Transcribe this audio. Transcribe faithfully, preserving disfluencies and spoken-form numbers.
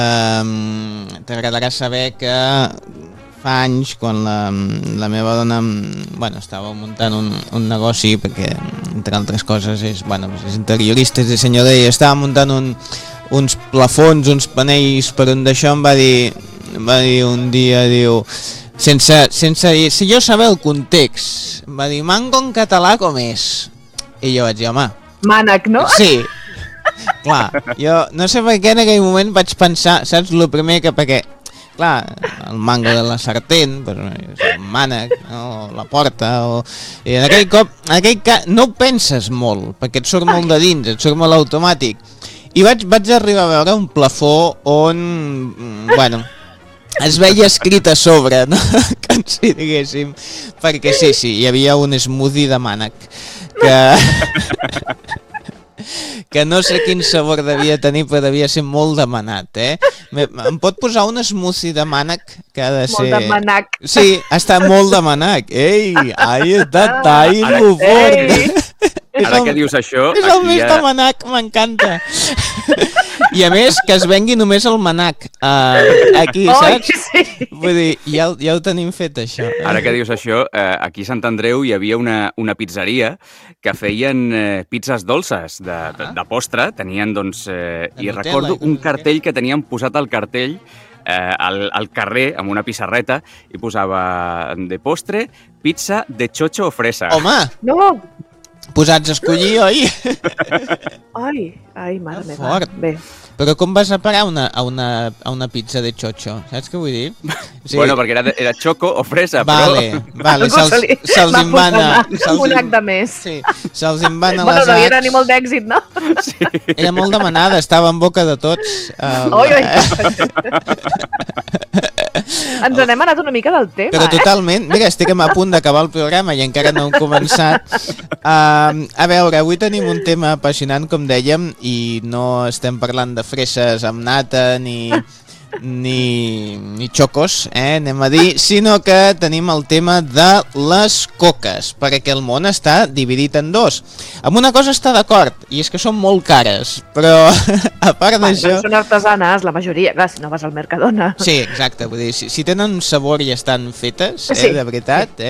Um, T'agradarà saber que fa anys, quan la, la meva dona, bueno, estava muntant un, un negoci, perquè entre altres coses és, bueno, és interiorista, és dissenyador, i estava muntant un, uns plafons, uns panells per un d'això, em va dir, em va dir un dia, diu, sense, sense si jo saber el context, em va dir, mango en català com és? I jo vaig dir, home, mànec, no? Sí. Clar, jo no sé per què en aquell moment vaig pensar, saps, el primer que perquè, clar, el mango de la sartén, però el mànec, no? O la porta, o... I en aquell cop, en aquell cas, no ho penses molt, perquè et surt molt de dins, et surt molt automàtic. I vaig, vaig arribar a veure un plafó on, bueno, es veia escrit a sobre, no? Que si diguéssim, perquè sí, sí, hi havia un smoothie de mànec, que... que no sé quin sabor devia tenir, però devia ser molt demanat, eh? Em pot posar un smoothie de mànec que ha de ser... Molt de mànec. Sí, està molt de mànec. Ei, ahí està, ahí lo fort. Ara que dius això... És el més de mànec, m'encanta. I a més, que es vengui només el mànec. Uh, aquí, saps? Sí. Vull dir, ja, ja ho tenim fet, això. Ara que dius això, eh, aquí a Sant Andreu hi havia una, una pizzeria que feien eh, pizzas dolces de, de, de postre. Tenien, doncs... Eh, I recordo un cartell que tenien posat al cartell eh, al, al carrer amb una pissarreta i posava de postre pizza de chocho o fresa. Home! No! Posats a escollir, oi? Ai, ai, mare meva. Fort. Bé. Però com vas a parar una, a, una, a una pizza de chocho? Saps què vull dir? Sí. Bueno, perquè era, era choco o fresa, vale, però... Vale, se'ls se embana... Un ac de més. Sí, se'ls embana bueno, les no hi acs. era ni molt d'èxit, no? Sí. Era molt demanada, estava en boca de tots. Um, oi, oi. Ens n'hem anat una mica del tema, Però eh? totalment. Mira, estic a punt d'acabar el programa i encara no hem començat. Uh, a veure, avui tenim un tema apassionant, com dèiem, i no estem parlant de fresses amb nata ni, ni, ni xocos, eh, anem a dir, sinó que tenim el tema de les coques, perquè el món està dividit en dos. Amb una cosa està d'acord, i és que són molt cares, però a part d'això... Són artesanes, la majoria, clar, si no vas al Mercadona. Sí, exacte, vull dir, si, si tenen un sabor i estan fetes, eh, Sí. de veritat, eh,